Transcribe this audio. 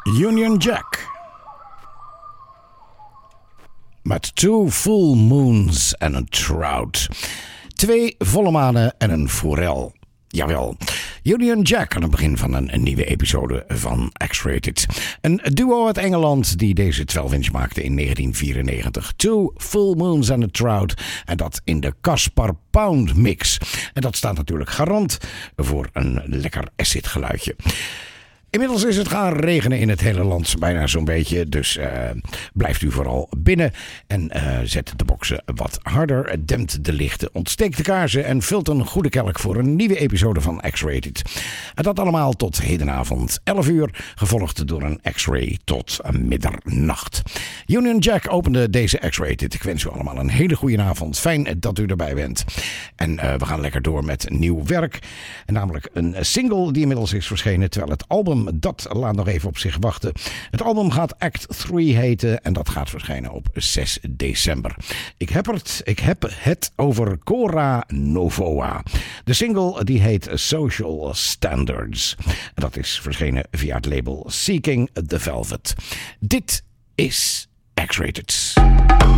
Union Jack. Met 2 full moons en een trout. 2 volle manen en een forel. Jawel, Union Jack aan het begin van een nieuwe episode van X-Rated. Een duo uit Engeland die deze 12-inch maakte in 1994. 2 full moons and a trout. En dat in de Caspar Pound mix. En dat staat natuurlijk garant voor een lekker acid geluidje. Inmiddels is het gaan regenen in het hele land, bijna zo'n beetje. Dus blijft u vooral binnen en zet de boksen wat harder. Dempt de lichten, ontsteekt de kaarsen en vult een goede kelk voor een nieuwe episode van X-Rated. En dat allemaal tot hedenavond 11 uur, gevolgd door een X-Ray tot middernacht. Union Jack opende deze X-Rated. Ik wens u allemaal een hele goede avond. Fijn dat u erbij bent. En we gaan lekker door met nieuw werk. En namelijk een single die inmiddels is verschenen, terwijl het album dat laat nog even op zich wachten. Het album gaat Act 3 heten en dat gaat verschijnen op 6 december. Ik heb het over Cora Novoa. De single die heet Social Standards. En dat is verschenen via het label Seeking the Velvet. Dit is X-Rated.